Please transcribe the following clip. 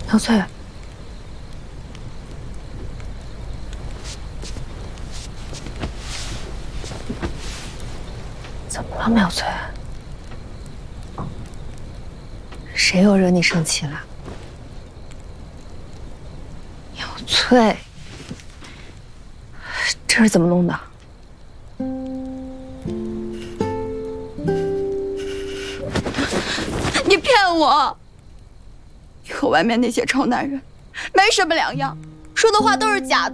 苗翠，怎么了，苗翠？谁又惹你生气了？苗翠，这是怎么弄的？ 你骗我！你和外面那些臭男人没什么两样，说的话都是假的。